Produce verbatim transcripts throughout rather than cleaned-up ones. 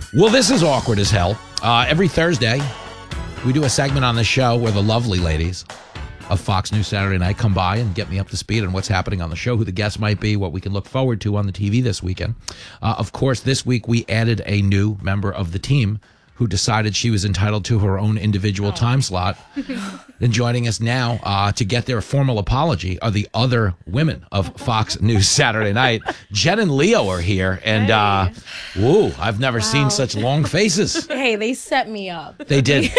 Well, this is awkward as hell. Uh, every Thursday, we do a segment on the show where the lovely ladies of Fox News Saturday Night come by and get me up to speed on what's happening on the show, who the guests might be, what we can look forward to on the T V this weekend. Uh, of course, this week we added a new member of the team who decided she was entitled to her own individual oh. time slot. And joining us now uh, to get their formal apology are the other women of Fox News Saturday Night. Jen and Leo are here, and hey. uh, whoa, I've never wow. seen such long faces. Hey, they set me up. They did.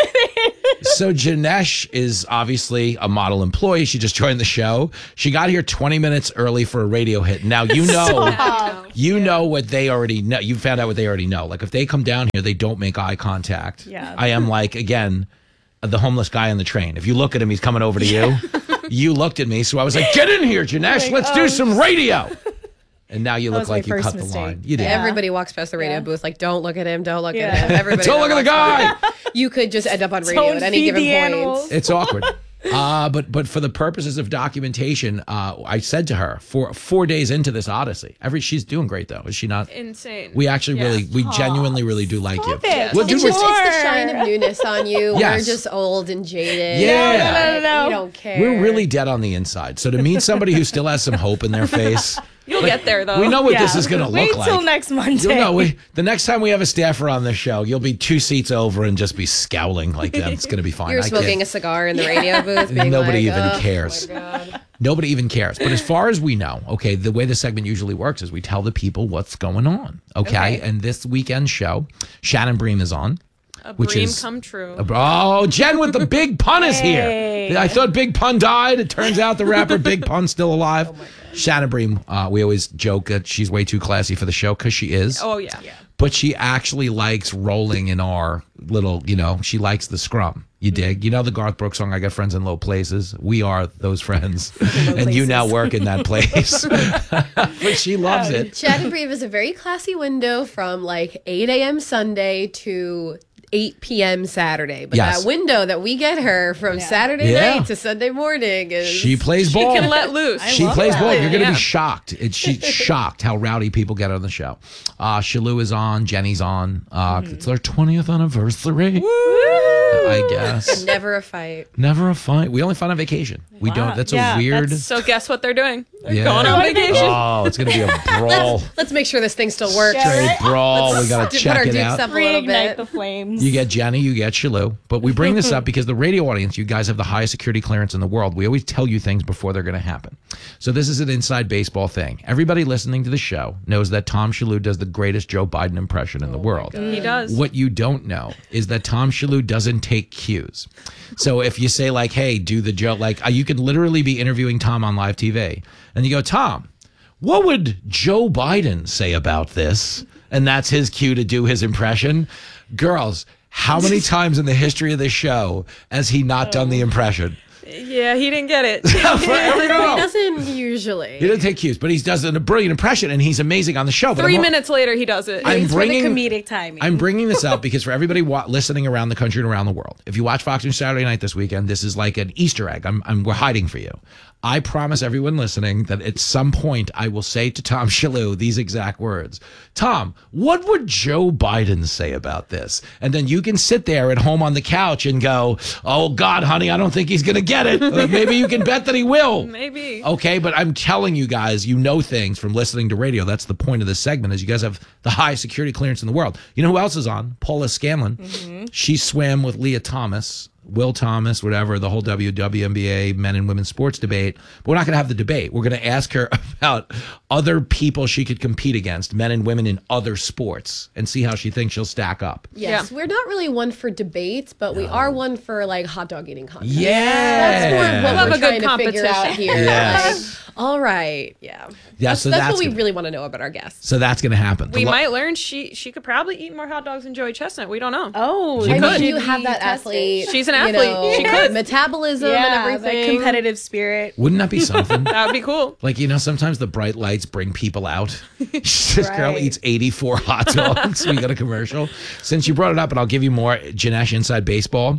So Janesh is obviously a model employee. She just joined the show. She got here twenty minutes early for a radio hit. Now, you know, you yeah. know what they already know. You found out what they already know. Like, if they come down here, they don't make eye contact. Yeah. I am like, again, the homeless guy on the train. If you look at him, he's coming over to you. You looked at me, so I was like, get in here, Janesh. Like, Let's oh, do some radio. And now you look like you cut mistake. the line. You did. Yeah. Everybody walks past the radio yeah. booth like, don't look at him, don't look yeah. at him. Everybody don't look at the guy. You could just end up on radio at any given point. Animals. It's awkward. Uh, but but for the purposes of documentation, uh, I said to her, for four days into this odyssey, every she's doing great though, is she not? Insane. We actually yeah. really, we genuinely really do like Stop you. It. Well, it's, just, it's the shine of newness on you. Yes. We're just old and jaded. Yeah. No, no, no, no. We don't care. We're really dead on the inside. So to meet somebody who still has some hope in their face. You'll like, get there, though. We know what yeah. this is going to look Wait like. Wait till next Monday. You'll know, we, the next time we have a staffer on the show, you'll be two seats over and just be scowling like that. It's going to be fine. You're I smoking can't. a cigar in the radio booth. Being Nobody like, even oh, cares. Oh my God. Nobody even cares. But as far as we know, okay, the way the segment usually works is we tell the people what's going on. Okay. okay. And this weekend's show, Shannon Bream is on. A which dream is, come true. A, oh, Jen with the Big Pun is hey. here. I thought Big Pun died. It turns out the rapper Big Pun's still alive. Oh my God. Shannon Bream, uh, we always joke that she's way too classy for the show because she is. Oh, yeah. yeah. But she actually likes rolling in our little, you know, she likes the scrum. You dig? Mm-hmm. You know the Garth Brooks song, I Got Friends in Low Places? We are those friends. and places. You now work in that place. But she loves it. Shannon Bream is a very classy window from like eight a.m. Sunday to eight p.m. Saturday. But yes. that window that we get her from yeah. Saturday yeah. night to Sunday morning is... She plays ball. She can let loose. She plays that. ball. You're going to yeah. be shocked. It, she's shocked how rowdy people get on the show. Uh, Shalou is on. Jenny's on. Uh, mm. It's their twentieth anniversary. Woo! I guess. Never a fight. Never a fight. We only fight on vacation. We wow. don't. That's yeah, a weird... That's... So guess what they're doing? They're yeah. going on vacation. Oh, it's going to be a brawl. let's, let's make sure this thing still works. Straight right? brawl. We got to check it out. Up a little bit. the flames. You get Jenny, you get Shalou. But we bring this up because the radio audience, you guys have the highest security clearance in the world. We always tell you things before they're going to happen. So this is an inside baseball thing. Everybody listening to the show knows that Tom Shalou does the greatest Joe Biden impression in the oh world. He does. What you don't know is that Tom Shalou doesn't take cues. So if you say like, hey, do the joke, like you could literally be interviewing Tom on live T V and you go, Tom, what would Joe Biden say about this? And that's his cue to do his impression. Girls, how many times in the history of this show has he not done the impression? Yeah, he didn't get it. He doesn't usually. He doesn't take cues, but he does a brilliant impression, and he's amazing on the show. But Three I'm, minutes later, he does it. I'm it's bringing, for the comedic timing. I'm bringing this up because for everybody wa- listening around the country and around the world, if you watch Fox News Saturday Night this weekend, this is like an Easter egg. I'm, I'm, we're hiding for you. I promise everyone listening that at some point I will say to Tom Shalou these exact words. Tom, what would Joe Biden say about this? And then you can sit there at home on the couch and go, oh, God, honey, I don't think he's going to get it. Or maybe you can bet that he will. Maybe. Okay, but I'm telling you guys, you know things from listening to radio. That's the point of this segment is you guys have the highest security clearance in the world. You know who else is on? Paula Scanlon. Mm-hmm. She swam with Leah Thomas. Will Thomas, whatever, the whole W W N B A men and women's sports debate. But we're not going to have the debate. We're going to ask her about other people she could compete against, men and women in other sports, and see how she thinks she'll stack up. Yes, yeah. We're not really one for debates, but no. we are one for like hot dog eating contests. Yeah. That's more of what we'll we're trying to figure out here. Yes. Like, all right. Yeah. Yeah, that's, so that's, that's what we gonna, really want to know about our guests. So that's going to happen. We the might learn she she could probably eat more hot dogs than Joey Chestnut. We don't know. Oh, she I could. mean, you have that athlete. She's an athlete. You know, she could. Metabolism yeah, and everything. The competitive spirit. Wouldn't that be something? That would be cool. Like, you know, sometimes the bright lights bring people out. This right. girl eats eighty-four hot dogs. We got a commercial. Since you brought it up, and I'll give you more Janesh Inside Baseball.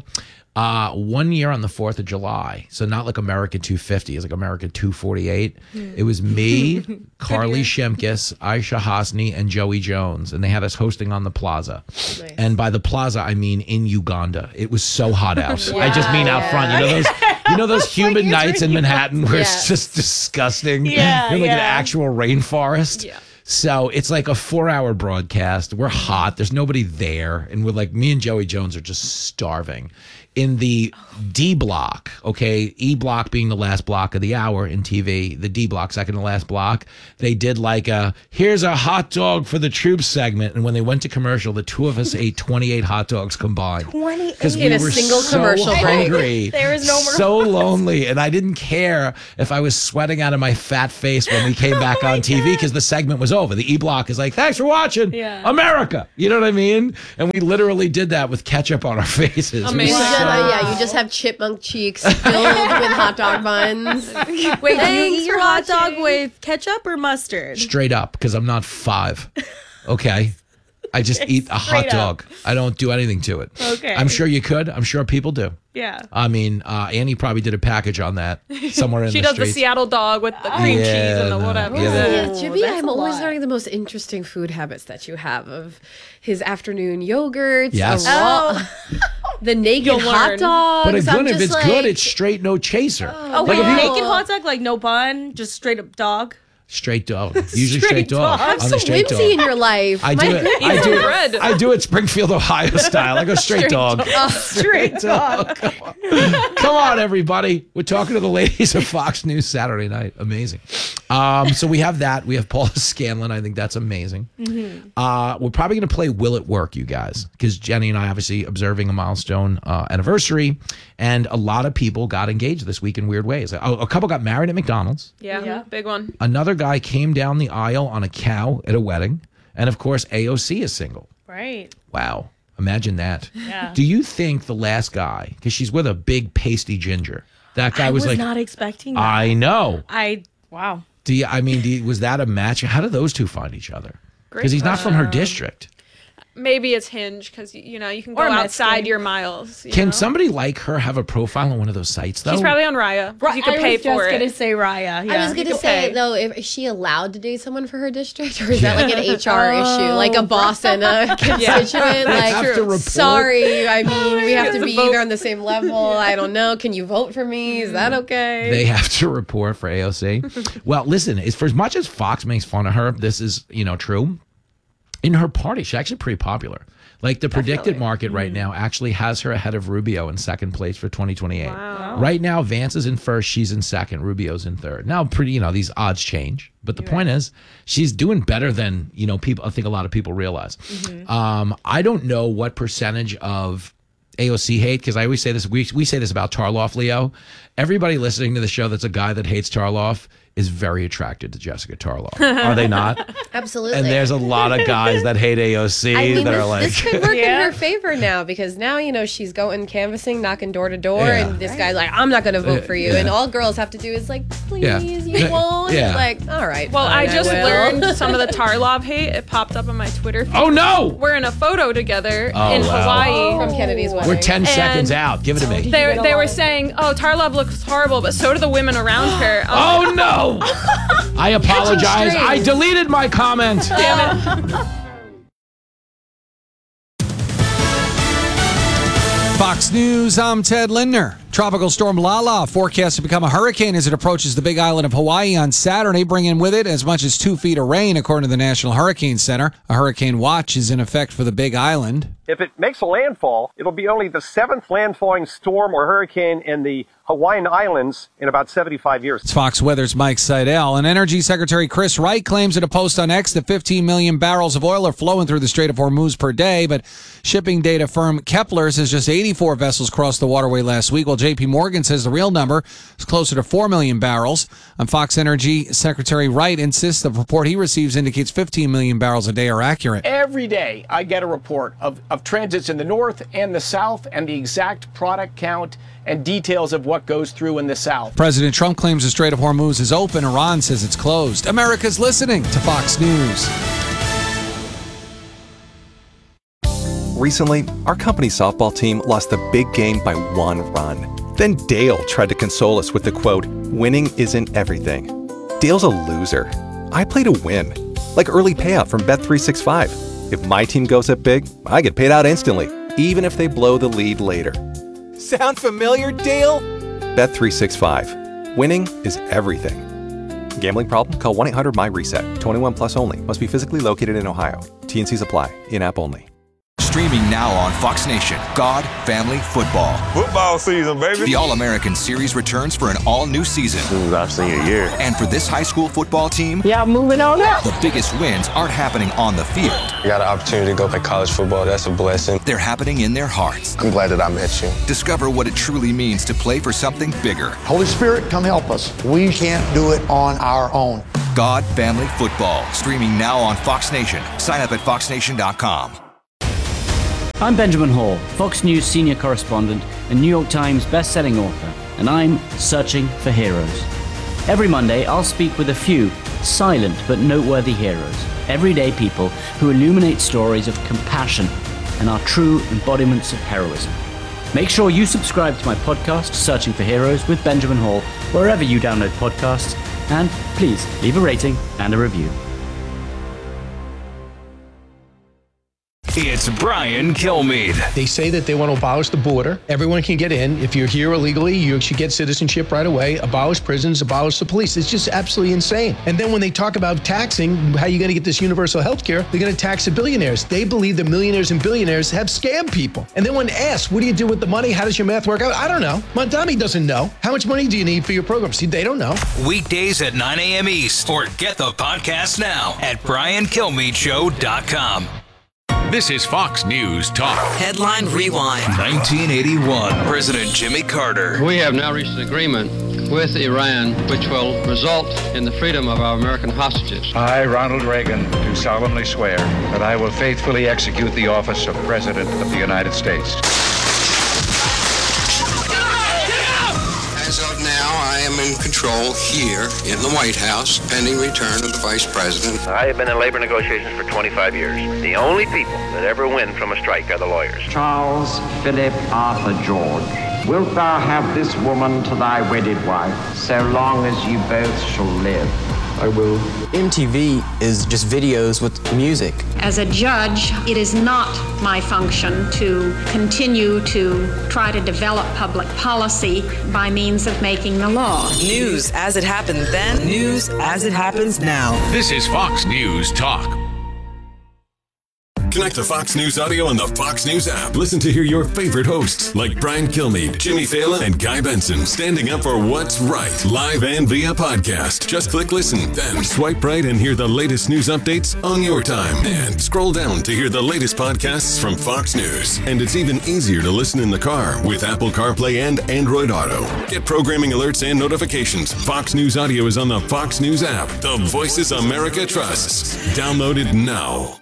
Uh, one year on the fourth of July. So not like America two fifty. It's like America two forty-eight. It was me, Carly Shemkis, Aisha Hasni, and Joey Jones. And they had us hosting on the plaza. Nice. And by the plaza, I mean in Uganda. It was so hot out. I just mean out front. You know those you know those humid nights in Manhattan where it's Yes. just disgusting? Yeah, You're like an yeah. actual rainforest. Yeah. So it's like a four hour broadcast. We're hot. There's nobody there. And we're like, me and Joey Jones are just starving. In the D block, okay, E block being the last block of the hour in T V, the D block, second to last block, they did like a, here's a hot dog for the troops segment. And when they went to commercial, the two of us ate twenty-eight hot dogs combined. twenty-eight. Because we In a were single so commercial break. hungry, There was no more so lonely, and I didn't care if I was sweating out of my fat face when we came back on T V because the segment was over. The E block is like, thanks for watching, Yeah. America. You know what I mean? And we literally did that with ketchup on our faces. Amazing. You just- So- uh, yeah, you just have chipmunk cheeks filled with hot dog buns. Wait, do you Thanks eat your for hot dog watching. with ketchup or mustard? Straight up, because I'm not five. Okay. I just eat a hot Straight up. dog. I don't do anything to it. Okay. I'm sure you could. I'm sure people do. Yeah. I mean, uh, Annie probably did a package on that somewhere in She the does streets. the Seattle dog with the cream cheese Yeah, and the no. whatever. Yeah, that- Yeah, Oh, Jimmy, that's I'm a always lot. learning the most interesting food habits that you have of his afternoon yogurts, Yes. a raw, Oh, the naked You'll hot learn. dogs. But I'm again, if just it's like, good, it's straight no chaser. oh Like wait, if you- naked hot dog, like no bun, just straight up dog. Straight dog. Usually straight, Straight dog. dog. I'm have the some straight whimsy dog. in your life. I My do it. I goodness. do bread. it. I do it Springfield, Ohio style. I go straight, dog. Straight dog. Come on, everybody. We're talking to the ladies of Fox News Saturday night. Amazing. Um, so we have that. We have Paula Scanlon. I think that's amazing. Uh, we're probably going to play Will It Work, you guys, because Jenny and I obviously observing a milestone uh, anniversary, and a lot of people got engaged this week in weird ways. A, a couple got married at McDonald's. Yeah. Yeah. Big one. Another guy came down the aisle on a cow at a wedding. And of course, A O C is single. Right. Wow. Imagine that. Yeah. Do you think the last guy, because she's with a big pasty ginger, that guy I was, was like, not expecting that. I know. I wow. Do you, I mean, do you, was that a match? How did those two find each other? Because he's not from her district. Maybe it's Hinge because, you know, you can go Or outside Mexican. your miles. you Can know? somebody like her have a profile on one of those sites, though? She's probably on Raya. 'cause You can I pay was just for gonna it. say Raya. Yeah. I was you gonna can say pay. though, if, is she allowed to date someone for her district, or is that like an H R issue, like a boss and a constituent? They like, have to report. sorry, I mean, we have has to to be vote. either on the same level. I don't know. Can you vote for me? Is that okay? They have to report for A O C. Well, listen, it's, for as much as Fox makes fun of her, this is, you know, true. In her party, she's actually pretty popular. Like the predicted market right now actually has her ahead of Rubio in second place for twenty twenty-eight. Wow. Right now, Vance is in first, she's in second, Rubio's in third. Now, pretty, you know, these odds change, but the point is, she's doing better than, you know, people. I think a lot of people realize. Um, I don't know what percentage of A O C hate, because I always say this. We we say this about Tarloff, Leo. Everybody listening to the show that's a guy that hates Tarloff is very attracted to Jessica Tarloff. Are they not? Absolutely. And there's a lot of guys that hate A O C I mean, that this, are like, this could work Yeah. in her favor now, because now, you know, she's going canvassing, knocking door to door, Yeah. and this guy's like, I'm not going to vote for you. Yeah. And all girls have to do is like, please, Yeah. you won't. Yeah. Like, all right. Well, I fine, just will. learned some of the Tarlov hate. It popped up on my Twitter feed. oh no, We're in a photo together Oh, in wow. Hawaii. From Kennedy's wedding. we're ten seconds And- out. Give it to me. They, they were saying, oh, Tarlov looks horrible, but so do the women around her. Um, Oh no! I apologize. I deleted my comment. Damn it. Fox News, I'm Ted Lindner. Tropical storm Lala forecast to become a hurricane as it approaches the big island of Hawaii on Saturday, bringing with it as much as two feet of rain, according to the National Hurricane Center. A hurricane watch is in effect for the big island. If it makes a landfall, it'll be only the seventh landfalling storm or hurricane in the Hawaiian Islands in about seventy-five years. It's Fox Weather's Mike Seidel. And Energy Secretary Chris Wright claims in a post on X that fifteen million barrels of oil are flowing through the Strait of Hormuz per day, but shipping data firm Kepler says just eighty-four vessels crossed the waterway last week, while J P Morgan says the real number is closer to four million barrels. On Fox Energy, Secretary Wright insists the report he receives indicates fifteen million barrels a day are accurate. Every day I get a report of, of transits in the north and the south and the exact product count and details of what goes through in the south. President Trump claims the Strait of Hormuz is open. Iran says it's closed. America's listening to Fox News. Recently, our company's softball team lost the big game by one run. Then Dale tried to console us with the quote, "Winning isn't everything." Dale's a loser. I play to win. Like early payout from Bet three sixty-five. If my team goes up big, I get paid out instantly, even if they blow the lead later. Sound familiar, Dale? Bet three sixty-five. Winning is everything. Gambling problem? Call one eight hundred M Y reset. twenty-one plus only. Must be physically located in Ohio. T N Cs apply. In-app only. Streaming now on Fox Nation, God, Family, Football. Football season, baby. The All-American Series returns for an all-new season. This is our senior year. And for this high school football team, yeah, moving on up. The biggest wins aren't happening on the field. I got an opportunity to go play college football. That's a blessing. They're happening in their hearts. I'm glad that I met you. Discover what it truly means to play for something bigger. Holy Spirit, come help us. We can't do it on our own. God, Family, Football. Streaming now on Fox Nation. Sign up at fox nation dot com. I'm Benjamin Hall, Fox News senior correspondent and New York Times best-selling author, and I'm searching for heroes. Every Monday, I'll speak with a few silent but noteworthy heroes, everyday people who illuminate stories of compassion and are true embodiments of heroism. Make sure you subscribe to my podcast, Searching for Heroes with Benjamin Hall, wherever you download podcasts, and please leave a rating and a review. It's Brian Kilmeade. They say that they want to abolish the border. Everyone can get in. If you're here illegally, you should get citizenship right away. Abolish prisons, abolish the police. It's just absolutely insane. And then when they talk about taxing, how you're going to get this universal health care, they're going to tax the billionaires. They believe the millionaires and billionaires have scammed people. And then when asked, what do you do with the money? How does your math work out? I don't know. Mondami doesn't know. How much money do you need for your program? See, they don't know. Weekdays at nine a.m. East, or get the podcast now at brian kilmeade show dot com. This is Fox News Talk. Headline Rewind. nineteen eighty-one. President Jimmy Carter. We have now reached an agreement with Iran which will result in the freedom of our American hostages. I, Ronald Reagan, do solemnly swear that I will faithfully execute the office of President of the United States. As of now, I am in control here in the White House, pending return of the Vice President. I have been in labor negotiations for twenty-five years. The only people that ever win from a strike are the lawyers. Charles Philip Arthur George, wilt thou have this woman to thy wedded wife, so long as you both shall live? I will. M T V is just videos with music. As a judge, it is not my function to continue to try to develop public policy by means of making the law. News as it happened then, news as it happens now. This is Fox News Talk. Connect to Fox News Audio on the Fox News app. Listen to hear your favorite hosts like Brian Kilmeade, Jimmy Fallon, and Guy Benson standing up for what's right, live and via podcast. Just click listen, then swipe right and hear the latest news updates on your time. And scroll down to hear the latest podcasts from Fox News. And it's even easier to listen in the car with Apple CarPlay and Android Auto. Get programming alerts and notifications. Fox News Audio is on the Fox News app. The voices America trusts. Download it now.